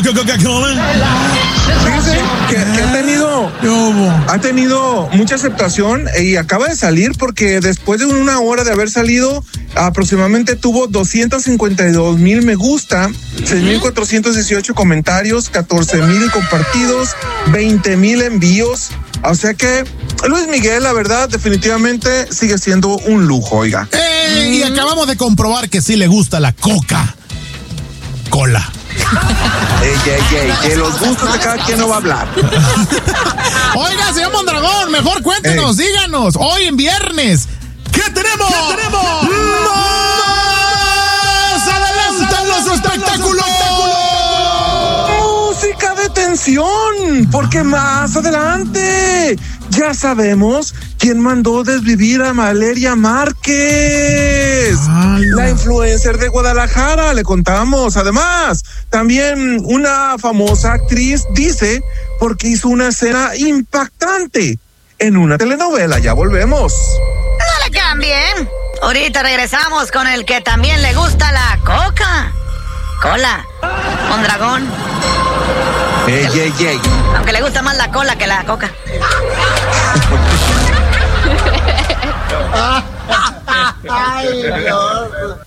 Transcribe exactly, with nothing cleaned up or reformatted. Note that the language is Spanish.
Fíjese que, que ha tenido ha tenido mucha aceptación y acaba de salir porque después de una hora de haber salido aproximadamente tuvo doscientos cincuenta y dos mil me gusta, seis mil cuatrocientos dieciocho comentarios, catorce mil compartidos, veinte mil envíos. O sea que Luis Miguel, la verdad, definitivamente sigue siendo un lujo, oiga. Eh, y acabamos de comprobar que sí le gusta la coca cola. Ey, ey, ey, de los gustos de cada quien no va a hablar. Oiga, señor Mondragón, mejor cuéntenos, ey. díganos, hoy en viernes, ¿qué tenemos? ¿Qué tenemos? ¡Más adelante en los espectáculos! Música de tensión, porque más adelante ya sabemos quién mandó desvivir a Valeria Márquez, Ay, la influencer de Guadalajara, le contamos. Además, también una famosa actriz dice porque hizo una escena impactante en una telenovela. Ya volvemos. No le cambien. Ahorita regresamos con el que también le gusta la coca cola, Mondragón. Ey, ey, ey. Aunque le gusta más la cola que la coca. Ay, Dios.